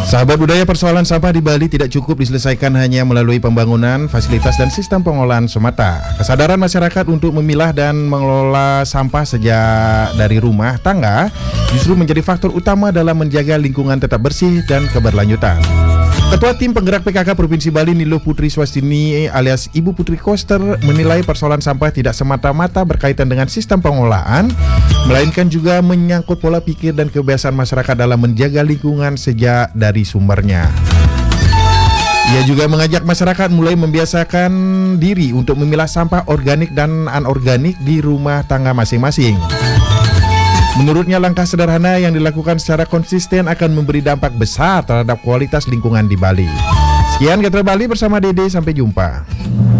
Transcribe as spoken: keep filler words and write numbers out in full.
Sahabat budaya, persoalan sampah di Bali tidak cukup diselesaikan hanya melalui pembangunan, fasilitas dan sistem pengolahan semata. Kesadaran masyarakat untuk memilah dan mengelola sampah sejak dari rumah tangga justru menjadi faktor utama dalam menjaga lingkungan tetap bersih dan keberlanjutan. Ketua Tim Penggerak P K K Provinsi Bali Nilo Putri Swastini alias Ibu Putri Koster menilai persoalan sampah tidak semata-mata berkaitan dengan sistem pengolahan, melainkan juga menyangkut pola pikir dan kebiasaan masyarakat dalam menjaga lingkungan sejak dari sumbernya. Ia juga mengajak masyarakat mulai membiasakan diri untuk memilah sampah organik dan anorganik di rumah tangga masing-masing. Menurutnya langkah sederhana yang dilakukan secara konsisten akan memberi dampak besar terhadap kualitas lingkungan di Bali. Sekian Getra Bali bersama Dede, sampai jumpa.